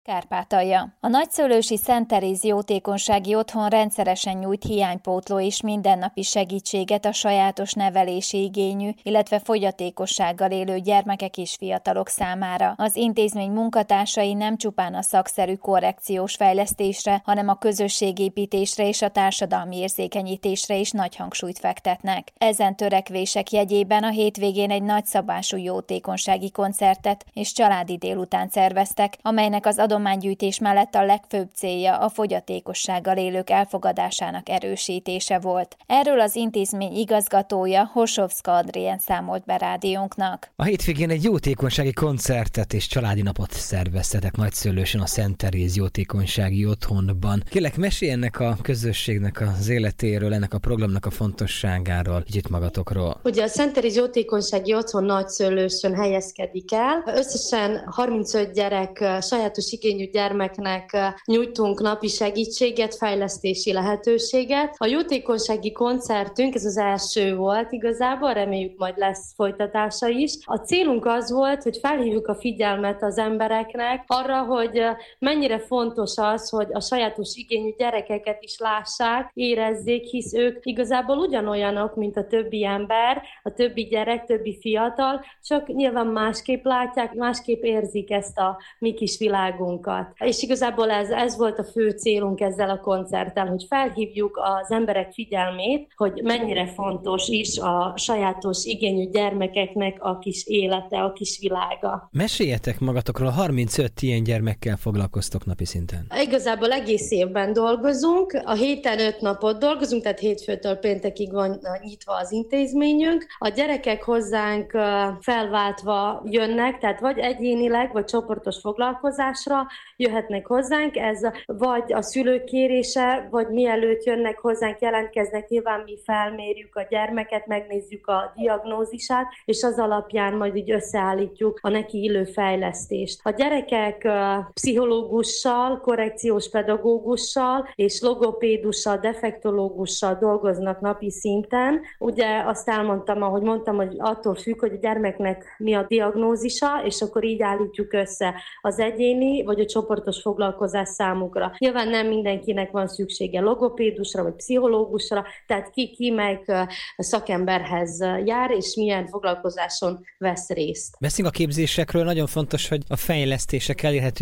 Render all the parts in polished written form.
Kárpátalja. A Nagyszőlősi Szent Teréz jótékonysági otthon rendszeresen nyújt hiánypótló és mindennapi segítséget a sajátos nevelési igényű, illetve fogyatékossággal élő gyermekek és fiatalok számára. Az intézmény munkatársai nem csupán a szakszerű korrekciós fejlesztésre, hanem a közösségépítésre és a társadalmi érzékenyítésre is nagy hangsúlyt fektetnek. Ezen törekvések jegyében a hétvégén egy nagyszabású jótékonysági koncertet és családi délutánt szerveztek, amelynek az adománygyűjtés mellett a legfőbb célja a fogyatékossággal élők elfogadásának erősítése volt. Erről az intézmény igazgatója, Horsovszka Adrien számolt be rádiónknak. A hétvégén egy jótékonysági koncertet és családi napot szerveztetek Nagyszőlősön a Szent Teréz jótékonysági otthonban. Kérlek, mesélj ennek a közösségnek az életéről, ennek a programnak a fontosságáról, kicsit magatokról. Ugye a Szent Teréz jótékonysági otthon Nagyszőlősön helyezkedik el. Összesen 35 gyerek, sajátos igényű gyermeknek nyújtunk napi segítséget, fejlesztési lehetőséget. A jótékonysági koncertünk, ez az első volt igazából, reméljük majd lesz folytatása is. A célunk az volt, hogy felhívjuk a figyelmet az embereknek arra, hogy mennyire fontos az, hogy a sajátos igényű gyerekeket is lássák, érezzék, hisz ők igazából ugyanolyanok, mint a többi ember, a többi gyerek, többi fiatal, csak nyilván másképp látják, másképp érzik ezt a mi kis világunkat. És igazából ez volt a fő célunk ezzel a koncerttel, hogy felhívjuk az emberek figyelmét, hogy mennyire fontos is a sajátos igényű gyermekeknek a kis élete, a kis világa. Meséljetek magatokról, 35 ilyen gyermekkel foglalkoztok napi szinten. Igazából egész évben dolgozunk, a héten 5 napot dolgozunk, tehát hétfőtől péntekig van nyitva az intézményünk. A gyerekek hozzánk felváltva jönnek, tehát vagy egyénileg, vagy csoportos foglalkozásra jöhetnek hozzánk, ez vagy a szülők kérése, vagy mielőtt jönnek hozzánk, jelentkeznek, nyilván mi felmérjük a gyermeket, megnézzük a diagnózisát, és az alapján majd így összeállítjuk a neki illő fejlesztést. A gyerekek pszichológussal, korrekciós pedagógussal és logopédussal, defektológussal dolgoznak napi szinten. Ugye azt elmondtam, ahogy mondtam, hogy attól függ, hogy a gyermeknek mi a diagnózisa, és akkor így állítjuk össze az egyéni vagy a csoportos foglalkozás számukra. Nyilván nem mindenkinek van szüksége logopédusra vagy pszichológusra, tehát ki melyik szakemberhez jár, és milyen foglalkozáson vesz részt. Beszéljünk a képzésekről, nagyon fontos, hogy a fejlesztések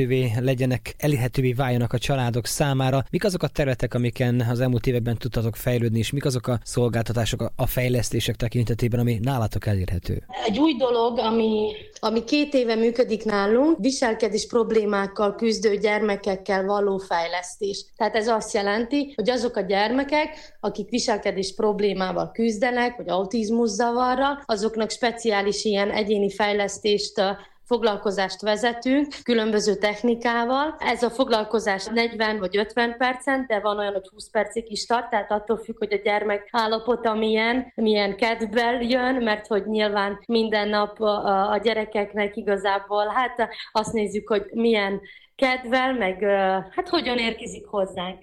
elérhetővé váljanak a családok számára. Mik azok a területek, amiken az elmúlt években tudtatok fejlődni, és mik azok a szolgáltatások a fejlesztések tekintetében, ami nálatok elérhető? Egy új dolog, ami 2 éve működik nálunk, viselkedés problémákkal küzdő gyermekekkel való fejlesztés. Tehát ez azt jelenti, hogy azok a gyermekek, akik viselkedés problémával küzdenek, vagy autizmuszavarral, azoknak speciális ilyen egyéni fejlesztést, foglalkozást vezetünk különböző technikával. Ez a foglalkozás 40 vagy 50 percen, de van olyan, hogy 20 percig is tart, tehát attól függ, hogy a gyermek állapota milyen kedvvel jön, mert hogy nyilván minden nap a gyerekeknek igazából, azt nézzük, hogy milyen kedvel, meg hogyan érkezik hozzánk.